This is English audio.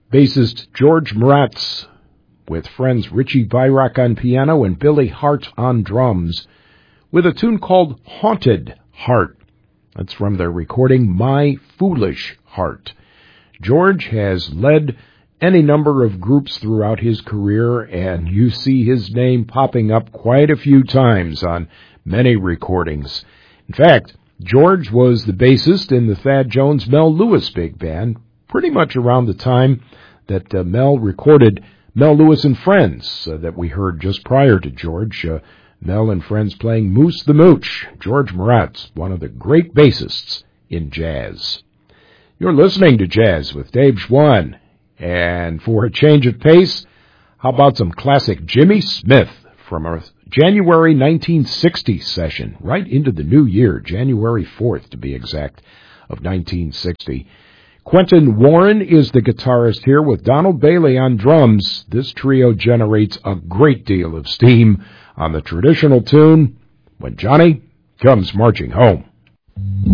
bassist George Moretz, with friends Richie Vyrock on piano and Billy Hart on drums, with a tune called Haunted Heart. That's from their recording My Foolish Heart. George has led any number of groups throughout his career, and you see his name popping up quite a few times on many recordings. In fact, George was the bassist in the Thad Jones Mel Lewis Big Band pretty much around the time that Mel recorded Mel Lewis and Friends that we heard just prior to George. Mel and Friends playing Moose the Mooch. George Moretz, one of the great bassists in jazz. You're listening to Jazz with Dave Schwann. And for a change of pace, how about some classic Jimmy Smith from our January 1960 session, right into the new year, January 4th to be exact, of 1960. Quentin Warren is the guitarist here with Donald Bailey on drums. This trio generates a great deal of steam on the traditional tune, When Johnny Comes Marching Home.